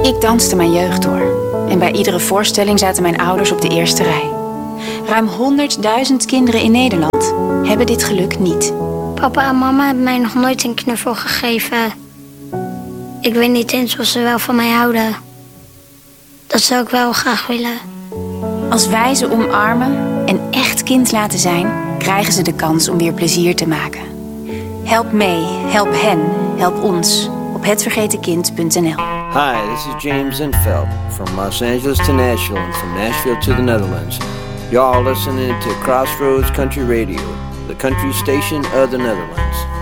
Ik danste mijn jeugd door. En bij iedere voorstelling zaten mijn ouders op de eerste rij. Ruim 100.000 kinderen in Nederland hebben dit geluk niet. Papa en mama hebben mij nog nooit een knuffel gegeven. Ik weet niet eens of ze wel van mij houden. Dat zou ik wel graag willen. Als wij ze omarmen en echt kind laten zijn, krijgen ze de kans om weer plezier te maken. Help mee, help hen, help ons op hetvergetenkind.nl. Hi, this is James Infeld from Los Angeles to Nashville and from Nashville to the Netherlands. Y'all listening to Crossroads Country Radio, the country station of the Netherlands.